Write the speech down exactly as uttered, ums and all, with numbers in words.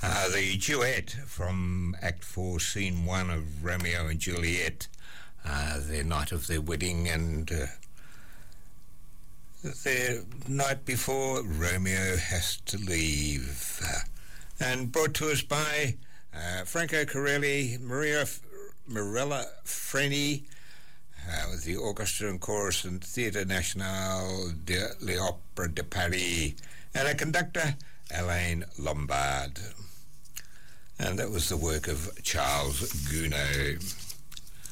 Uh, the duet from Act four, Scene one of Romeo and Juliet, uh, their night of their wedding, and uh, the night before Romeo has to leave. Uh, and brought to us by uh, Franco Corelli, Maria Mirella Freni, uh, with the Orchestra and Chorus and Theatre National de l'Opéra de Paris, and a conductor, Alain Lombard. And that was the work of Charles Gounod.